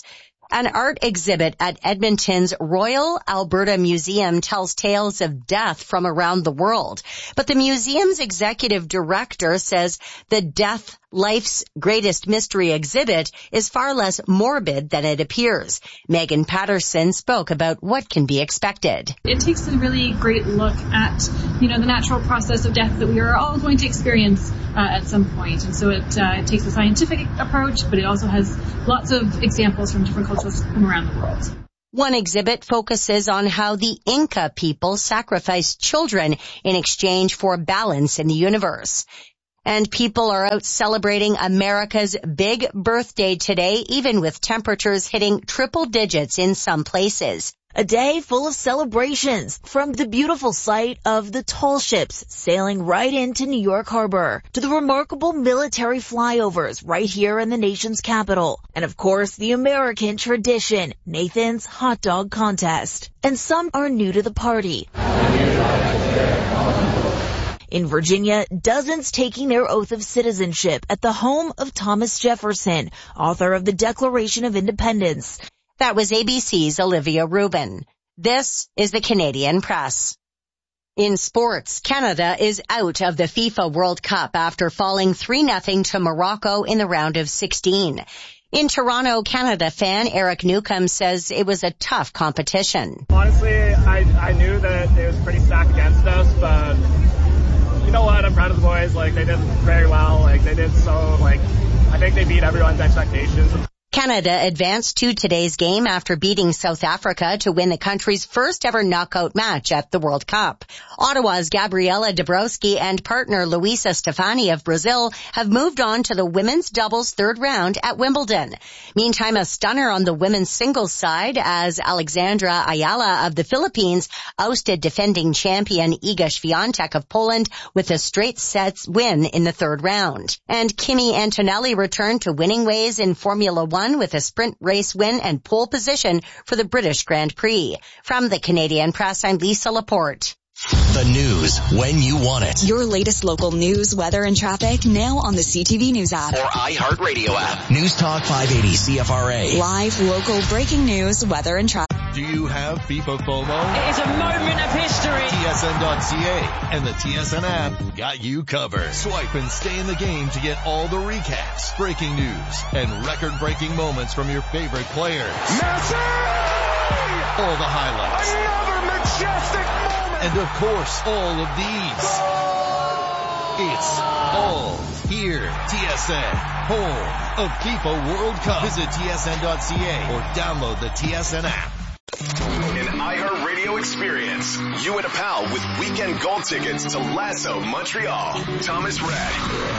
Speaker 26: An art exhibit at Edmonton's Royal Alberta Museum tells tales of death from around the world. But the museum's executive director says the Death, Life's Greatest Mystery exhibit is far less morbid than it appears. Megan Patterson spoke about what can be expected.
Speaker 1: It takes a really great look at, you know, the natural process of death that we are all going to experience uh, at some point. And so it, uh, it takes a scientific approach, but it also has lots of examples from different cultures from around the world.
Speaker 26: One exhibit focuses on how the Inca people sacrificed children in exchange for balance in the universe. And people are out celebrating America's big birthday today, even with temperatures hitting triple digits in some places.
Speaker 6: A day full of celebrations, from the beautiful sight of the tall ships sailing right into New York Harbor to the remarkable military flyovers right here in the nation's capital. And of course, the American tradition, Nathan's Hot Dog Contest. And some are new to the party. In Virginia, dozens taking their oath of citizenship at the home of Thomas Jefferson, author of the Declaration of Independence.
Speaker 26: That was A B C's Olivia Rubin. This is the Canadian Press. In sports, Canada is out of the FIFA World Cup after falling three nothing to Morocco in the round of sixteen. In Toronto, Canada fan Eric Newcomb says it was a tough competition.
Speaker 7: Honestly, I, I knew that it was pretty stacked against us, but you know what? I'm proud of the boys. Like, they did very well. Like, they did so, like, I think they beat everyone's expectations.
Speaker 26: Canada advanced to today's game after beating South Africa to win the country's first ever knockout match at the World Cup. Ottawa's Gabriela Dabrowski and partner Luisa Stefani of Brazil have moved on to the women's doubles third round at Wimbledon. Meantime, a stunner on the women's singles side as Alexandra Ayala of the Philippines ousted defending champion Iga Świątek of Poland with a straight sets win in the third round. And Kimi Antonelli returned to winning ways in Formula One with a sprint race win and pole position for the British Grand Prix. From the Canadian Press, I'm Lisa Laporte.
Speaker 3: The news when you want it.
Speaker 8: Your latest local news, weather, and traffic now on the C T V News app.
Speaker 3: Or iHeartRadio app. News Talk five eighty C F R A.
Speaker 8: Live, local, breaking news, weather, and traffic.
Speaker 19: Do you have FIFA FOMO?
Speaker 20: It is a moment of history.
Speaker 19: T S N dot C A and the T S N app got you covered. Swipe and stay in the game to get all the recaps, breaking news, and record-breaking moments from your favorite players.
Speaker 5: Messi!
Speaker 19: All the highlights.
Speaker 5: Another majestic moment.
Speaker 19: And of course, all of these. It's all here. T S N, home of FIFA World Cup. Visit T S N dot C A or download the T S N app.
Speaker 3: An iHeartRadio experience. You and a pal with weekend gold tickets to Lasso Montreal. Thomas Rhett.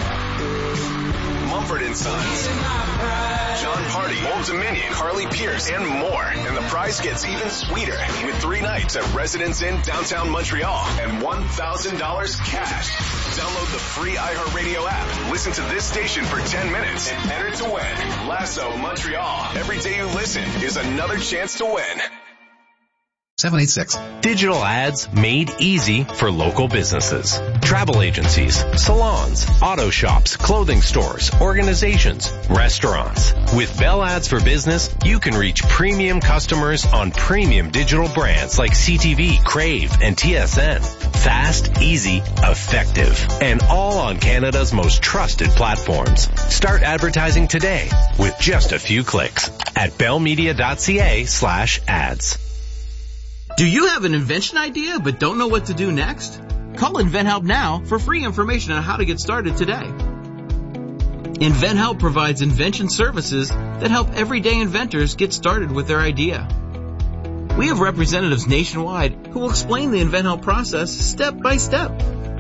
Speaker 3: Mumford and Sons. John Party, Old Dominion, Carly Pierce, and more. And the prize gets even sweeter with three nights at Residence Inn downtown Montreal and one thousand dollars cash. Download the free iHeartRadio app. Listen to this station for ten minutes and enter to win. Lasso Montreal. Every day you listen is another chance to win.
Speaker 23: seven eight six. Digital ads made easy for local businesses. Travel agencies, salons, auto shops, clothing stores, organizations, restaurants. With Bell Ads for Business, you can reach premium customers on premium digital brands like C T V, Crave, and T S N. Fast, easy, effective, and all on Canada's most trusted platforms. Start advertising today with just a few clicks at bellmedia dot C A slash ads.
Speaker 9: Do you have an invention idea but don't know what to do next? Call InventHelp now for free information on how to get started today. InventHelp provides invention services that help everyday inventors get started with their idea. We have representatives nationwide who will explain the InventHelp process step by step.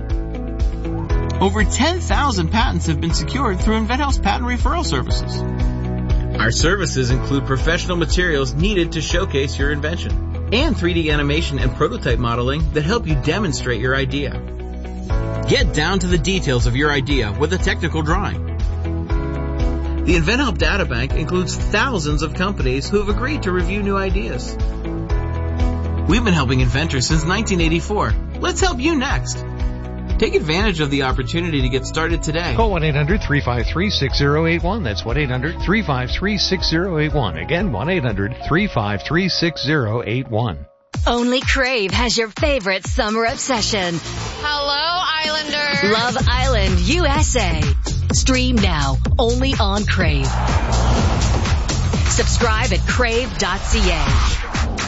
Speaker 9: Over ten thousand patents have been secured through InventHelp's patent referral services. Our services include professional materials needed to showcase your invention, and three D animation and prototype modeling that help you demonstrate your idea. Get down to the details of your idea with a technical drawing. The InventHelp Databank includes thousands of companies who have agreed to review new ideas. We've been helping inventors since nineteen eighty-four. Let's help you next. Take advantage of the opportunity to get started today.
Speaker 4: Call one eight hundred three five three six zero eight one. That's one eight hundred three five three six zero eight one. Again, one eight hundred three five three six zero eight one.
Speaker 10: Only Crave has your favorite summer obsession.
Speaker 11: Hello, Islanders.
Speaker 10: Love Island U S A. Stream now, only on Crave. Subscribe at crave dot c a.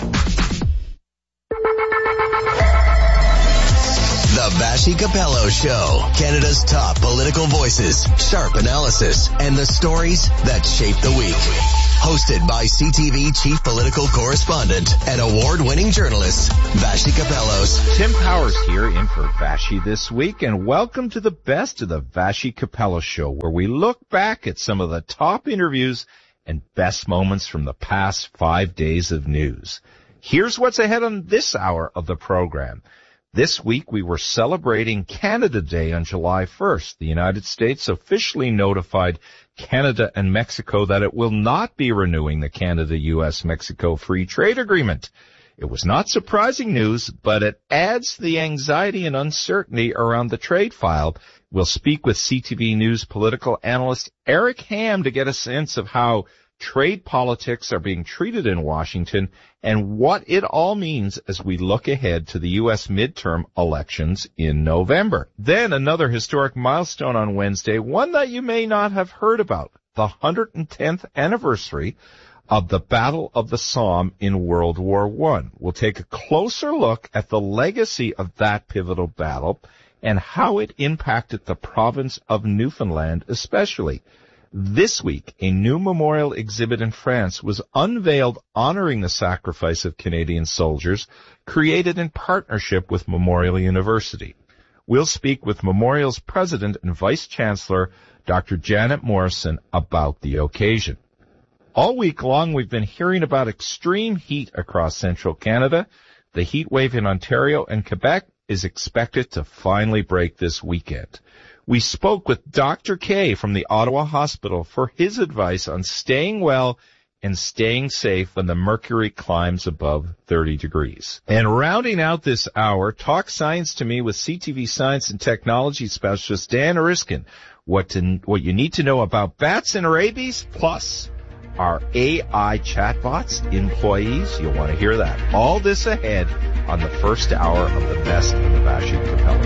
Speaker 3: The Vassy Capello Show. Canada's top political voices, sharp analysis, and the stories that shape the week. Hosted by C T V chief political correspondent and award-winning journalist, Vassy Capellos.
Speaker 12: Tim Powers here in for Vassy this week, and welcome to the best of the Vassy Capello Show, where we look back at some of the top interviews and best moments from the past five days of news. Here's what's ahead on this hour of the program. This week, we were celebrating Canada Day on July first. The United States officially notified Canada and Mexico that it will not be renewing the Canada-U S Mexico Free Trade Agreement. It was not surprising news, but it adds to the anxiety and uncertainty around the trade file. We'll speak with C T V News political analyst Eric Ham to get a sense of how trade politics are being treated in Washington and what it all means as we look ahead to the U S midterm elections in November. Then another historic milestone on Wednesday, one that you may not have heard about, the one hundred tenth anniversary of the Battle of the Somme in World War One. We'll take a closer look at the legacy of that pivotal battle and how it impacted the province of Newfoundland especially. This week, a new memorial exhibit in France was unveiled honoring the sacrifice of Canadian soldiers, created in partnership with Memorial University. We'll speak with Memorial's president and vice chancellor, Doctor Janet Morrison, about the occasion. All week long, we've been hearing about extreme heat across central Canada. The heat wave in Ontario and Quebec is expected to finally break this weekend. We spoke with Doctor K from the Ottawa Hospital for his advice on staying well and staying safe when the mercury climbs above thirty degrees. And rounding out this hour, Talk Science to Me with C T V Science and Technology Specialist Dan Erskine. What to, what you need to know about bats and rabies, plus our A I chatbots, employees. You'll want to hear that. All this ahead on the first hour of the best of the Vassy Capello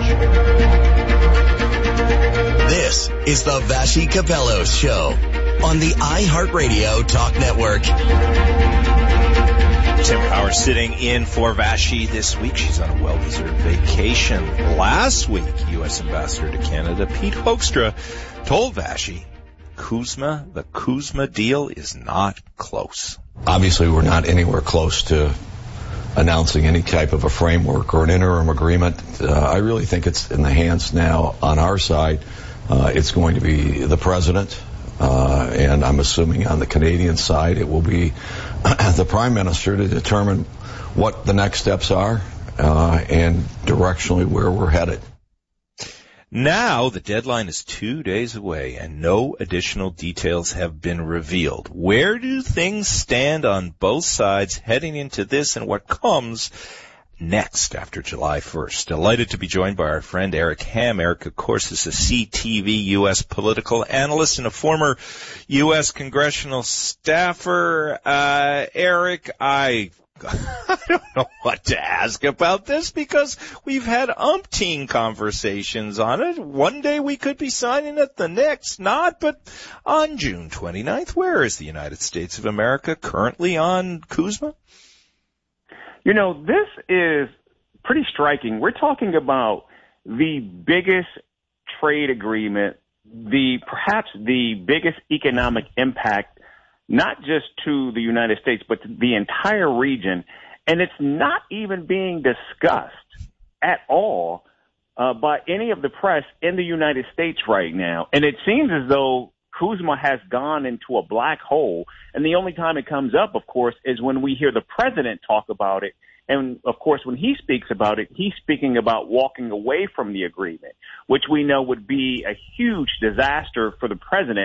Speaker 12: Show.
Speaker 3: This is the Vassy Capello Show on the iHeartRadio Talk Network.
Speaker 13: Tim Powers sitting in for Vassy this week. She's on a well-deserved vacation. Last week, U S Ambassador to Canada, Pete Hoekstra, told Vassy, Kuzma, the Kuzma deal is not close.
Speaker 14: Obviously, we're not anywhere close to announcing any type of a framework or an interim agreement. Uh, I really think it's in the hands now on our side. Uh, it's going to be the president, uh, and I'm assuming on the Canadian side it will be the prime minister to determine what the next steps are uh, and directionally where we're headed.
Speaker 13: Now the deadline is two days away and no additional details have been revealed. Where do things stand on both sides heading into this and what comes next after July first? Delighted to be joined by our friend Eric Ham. Eric, of course, is a C T V U S political analyst and a former U S congressional staffer. Uh, Eric, I... I don't know what to ask about this because we've had umpteen conversations on it. One day we could be signing it, the next not. But on June twenty-ninth, where is the United States of America currently on Kuzma?
Speaker 16: You know, this is pretty striking. We're talking about the biggest trade agreement, the perhaps the biggest economic impact, not just to the United States, but to the entire region. And it's not even being discussed at all uh, by any of the press in the United States right now. And it seems as though Kuzma has gone into a black hole. And the only time it comes up, of course, is when we hear the president talk about it. And, of course, when he speaks about it, he's speaking about walking away from the agreement, which we know would be a huge disaster for the president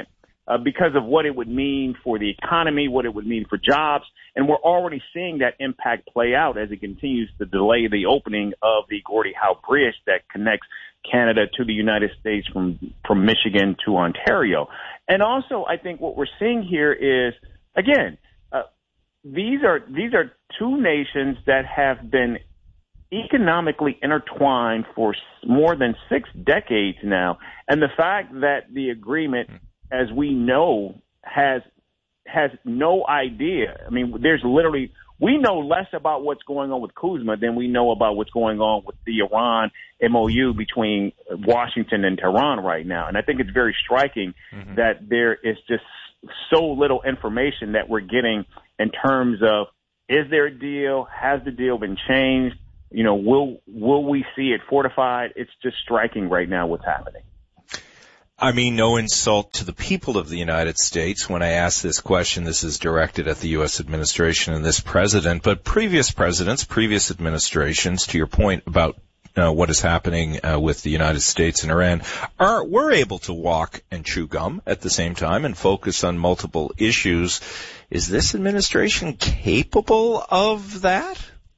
Speaker 16: uh, because of what it would mean for the economy, what it would mean for jobs. And we're already seeing that impact play out as it continues to delay the opening of the Gordie Howe Bridge that connects Canada to the United States from, from Michigan to Ontario. And also, I think what we're seeing here is, again, uh, these are these are two nations that have been economically intertwined for more than six decades now. And the fact that the agreement, as we know, has has no idea. I mean, there's literally, we know less about what's going on with Kuzma than we know about what's going on with the Iran M O U between Washington and Tehran right now. And I think it's very striking mm-hmm. that there is just so little information that we're getting in terms of, is there a deal? Has the deal been changed? You know, will will we see it fortified? It's just striking right now what's happening.
Speaker 13: I mean, no insult to the people of the United States. When I ask this question, this is directed at the U S administration and this president, but previous presidents, previous administrations, to your point about uh, what is happening uh, with the United States and Iran, are were able to walk and chew gum at the same time and focus on multiple issues. Is this administration capable of that?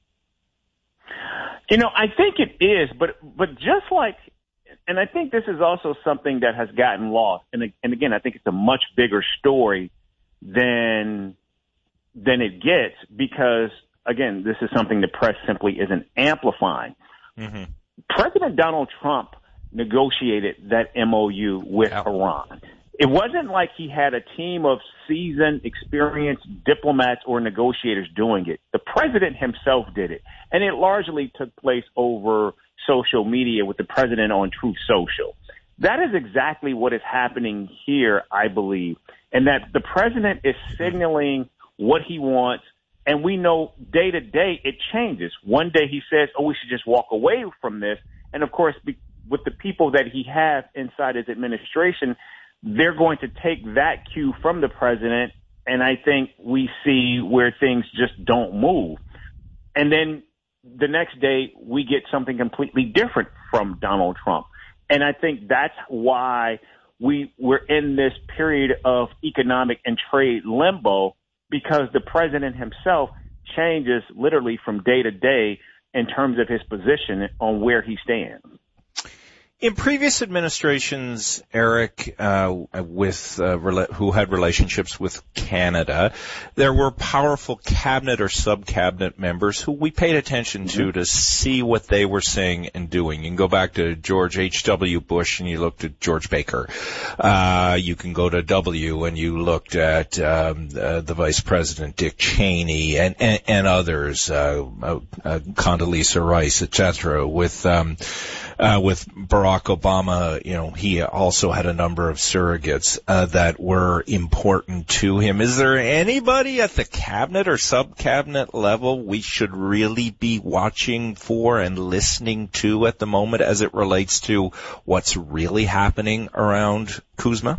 Speaker 16: You know, I think it is, but but just like, and I think this is also something that has gotten lost. And, and again, I think it's a much bigger story than than it gets because, again, this is something the press simply isn't amplifying. Mm-hmm. President Donald Trump negotiated that M O U with yeah. Iran. It wasn't like he had a team of seasoned, experienced diplomats or negotiators doing it. The president himself did it. And it largely took place over social media with the president on Truth Social. That is exactly what is happening here, I believe, and that the president is signaling what he wants, and we know day to day it changes. One day he says, oh, we should just walk away from this. And, of course, be, with the people that he has inside his administration, they're going to take that cue from the president, and I think we see where things just don't move. And then the next day, we get something completely different from Donald Trump. And I think that's why we, we're in this period of economic and trade limbo, because the president himself changes literally from day to day in terms of his position on where he stands.
Speaker 13: In previous administrations, Eric, uh, with uh, rela- who had relationships with Canada, there were powerful cabinet or sub-cabinet members who we paid attention to mm-hmm. to see what they were saying and doing. You can go back to George H W. Bush and you looked at George Baker. Uh, you can go to W and you looked at um, uh, the Vice President Dick Cheney and and, and others, uh, uh, uh, Condoleezza Rice, et cetera. With um, uh, with Barack Obama, you know, he also had a number of surrogates uh, that were important to him. Is there anybody at the cabinet or sub-cabinet level we should really be watching for and listening to at the moment as it relates to what's really happening around Kuzma?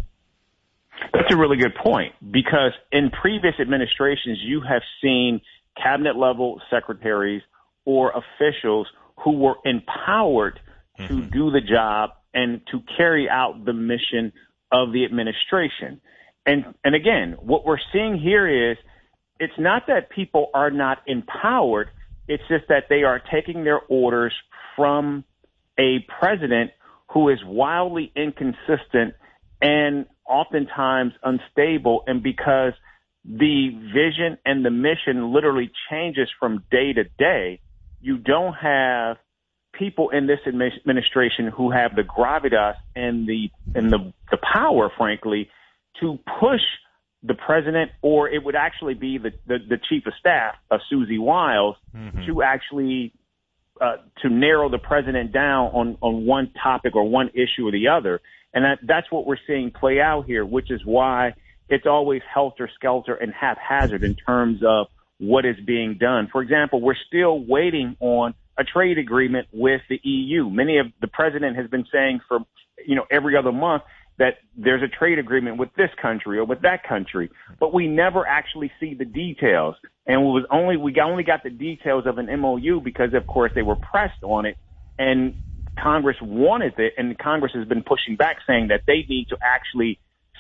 Speaker 16: That's a really good point, because in previous administrations, you have seen cabinet-level secretaries or officials who were empowered to mm-hmm. do the job and to carry out the mission of the administration. And and again, what we're seeing here is it's not that people are not empowered. It's just that they are taking their orders from a president who is wildly inconsistent and oftentimes unstable. And because the vision and the mission literally changes from day to day, you don't have people in this administration who have the gravitas and the and the, the power, frankly, to push the president, or it would actually be the, the, the chief of staff, uh, Susie Wiles, mm-hmm. to actually uh, to narrow the president down on, on one topic or one issue or the other. And that, that's what we're seeing play out here, which is why it's always helter-skelter and haphazard in terms of what is being done. For example, we're still waiting on a trade agreement with the E U. Many of the president has been saying for, you know, every other month that there's a trade agreement with this country or with that country, but we never actually see the details. And it was only, we only got the details of an M O U because, of course, they were pressed on it, and Congress wanted it, and Congress has been pushing back saying that they need to actually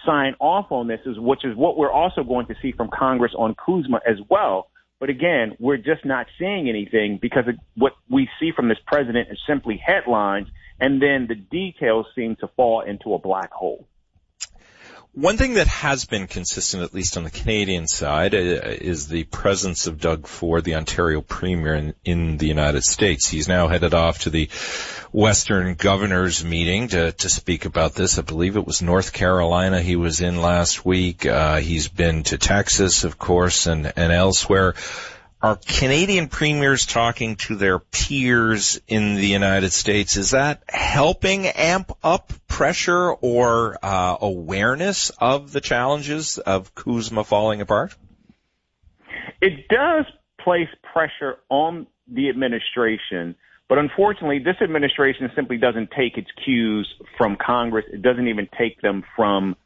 Speaker 16: sign off on this, is which is what we're also going to see from Congress on Kuzma as well. But again, we're just not seeing anything because what we see from this president is simply headlines, and then the details seem to fall into a black hole.
Speaker 13: One thing that has been consistent, at least on the Canadian side, uh, is the presence of Doug Ford, the Ontario Premier in, in the United States. He's now headed off to the Western Governors meeting to, to speak about this. I believe it was North Carolina he was in last week. Uh, he's been to Texas, of course, and, and elsewhere. Are Canadian premiers talking to their peers in the United States? Is that helping amp up pressure or uh, awareness of the challenges of Kuzma falling apart?
Speaker 16: It does place pressure on the administration, but unfortunately this administration simply doesn't take its cues from Congress. It doesn't even take them from